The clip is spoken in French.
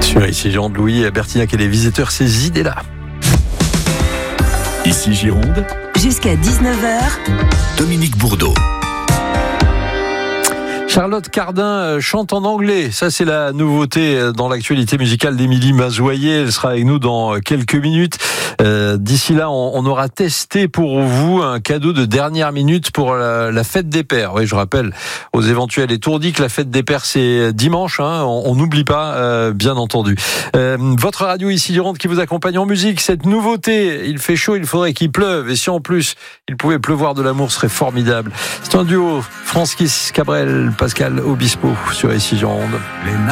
Sur ici Jean-Louis Bertignac et les visiteurs, ces idées-là. Ici Gironde, jusqu'à 19h, Dominique Bourdeau. Charlotte Cardin chante en anglais. Ça, c'est la nouveauté dans l'actualité musicale d'Émilie Mazoyer. Elle sera avec nous dans quelques minutes. D'ici là, on aura testé pour vous un cadeau de dernière minute pour la fête des pères. Oui, je rappelle aux éventuels étourdis que la fête des pères, c'est dimanche. On n'oublie pas, bien entendu. Votre radio ici Gironde qui vous accompagne en musique. Cette nouveauté, il fait chaud, il faudrait qu'il pleuve. Et si en plus, il pouvait pleuvoir de l'amour, ce serait formidable. C'est un duo, Francis Cabrel, Pascal Obispo sur ici Gironde.